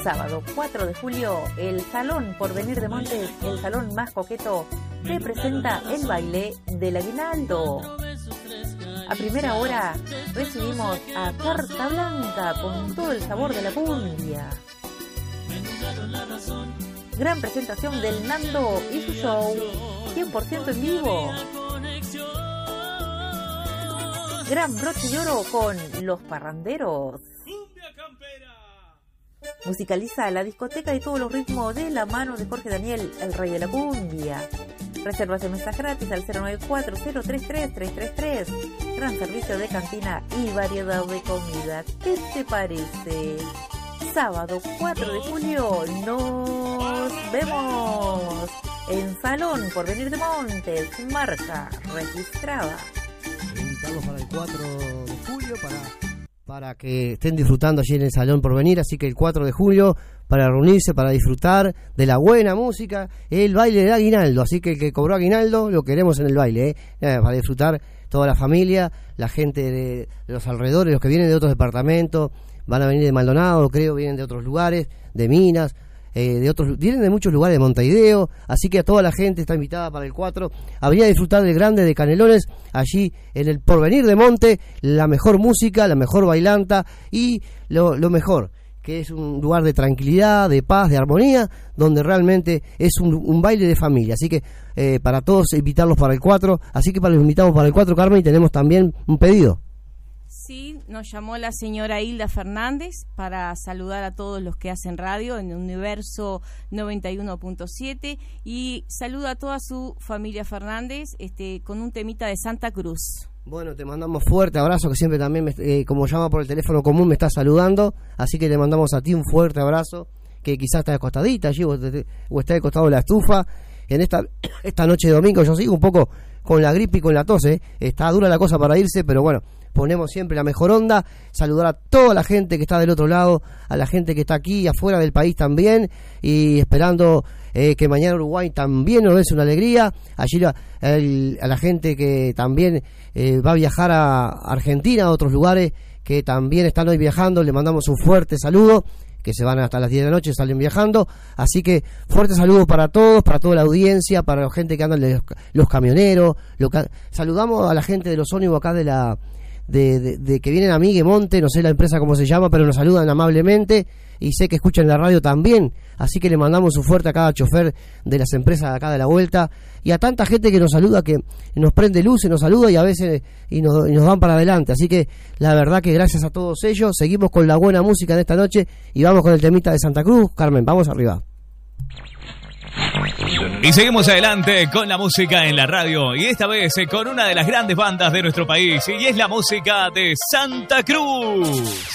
sábado 4 de julio, el Salón Porvenir de Montes, el salón más coqueto, te presenta el baile del aguinaldo. A primera hora recibimos a Carta Blanca con todo el sabor de la cumbia. Gran presentación del Nando y su show 100% en vivo. Gran broche de oro con Los Parranderos. Musicaliza la discoteca y todos los ritmos de la mano de Jorge Daniel, el rey de la cumbia. Reservas de mesas gratis al 094-033-333. Gran servicio de cantina y variedad de comida. ¿Qué te parece? Sábado 4 de julio nos vemos en Salón Porvenir de Montes, marca registrada. Invitamos para el 4 de julio para que estén disfrutando allí en el Salón Porvenir, así que el 4 de julio para reunirse, para disfrutar de la buena música, el baile del aguinaldo, así que el que cobró aguinaldo lo queremos en el baile, para disfrutar toda la familia, la gente de los alrededores, los que vienen de otros departamentos, van a venir de Maldonado, creo, vienen de otros lugares, de Minas, vienen de muchos lugares de Montevideo, así que a toda la gente está invitada para el 4 a venir a disfrutar del grande de Canelones, allí en el Porvenir de Monte, la mejor música, la mejor bailanta y lo mejor, que es un lugar de tranquilidad, de paz, de armonía, donde realmente es un baile de familia, así que para todos invitarlos para el 4, así que para los invitados para el 4, Carmen, tenemos también un pedido. Sí, nos llamó la señora Hilda Fernández para saludar a todos los que hacen radio en Universo 91.7 y saluda a toda su familia Fernández con un temita de Santa Cruz. Bueno, te mandamos fuerte abrazo, que siempre también, como llama por el teléfono común, me está saludando, así que le mandamos a ti un fuerte abrazo, que quizás está acostadita allí o está al costado de la estufa. En esta noche de domingo yo sigo un poco con la gripe y con la tos, está dura la cosa para irse, pero bueno, ponemos siempre la mejor onda, saludar a toda la gente que está del otro lado, a la gente que está aquí afuera del país también, y esperando que mañana Uruguay también nos dé una alegría, allí a la gente que también va a viajar a Argentina, a otros lugares que también están hoy viajando, le mandamos un fuerte saludo, que se van hasta las 10 de la noche, salen viajando, así que fuerte saludo para todos, para toda la audiencia, para la gente que andan, los camioneros, saludamos a la gente de los ónibus acá de que vienen a Migue Monte, no sé la empresa cómo se llama, pero nos saludan amablemente y sé que escuchan la radio también, así que le mandamos un fuerte a cada chofer de las empresas de acá de la vuelta y a tanta gente que nos saluda, que nos prende luces, nos saluda y a veces y nos van para adelante, así que la verdad que gracias a todos ellos, seguimos con la buena música de esta noche y vamos con el temita de Santa Cruz. Carmen, vamos arriba. Y seguimos adelante con la música en la radio y esta vez con una de las grandes bandas de nuestro país y es la música de Santa Cruz.